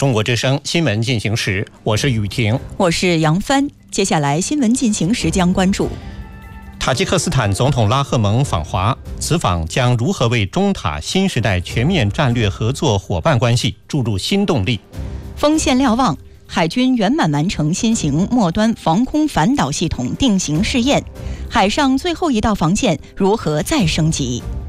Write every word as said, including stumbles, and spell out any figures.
中国之声新闻进行时，我是雨婷， 我是杨帆。接下来新闻进行时将关注塔吉克斯坦总统拉赫蒙访华，此访将如何为中塔新时代全面战略合作伙伴关系注入新动力？ 锋线瞭望，海军圆满完成新型末端防空反导系统定型试验，海上最后一道防线如何再升级？